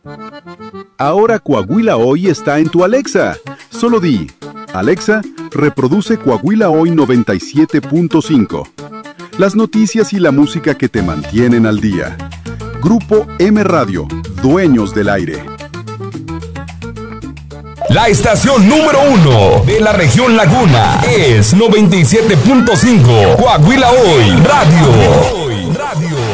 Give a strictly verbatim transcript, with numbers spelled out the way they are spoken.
Ahora Coahuila Hoy está en tu Alexa. Solo di, Alexa, reproduce Coahuila Hoy noventa y siete punto cinco. Las noticias y la música que te mantienen al día. Grupo M Radio, dueños del aire. La estación número uno de la región Laguna es noventa y siete punto cinco Coahuila Hoy Radio. Radio.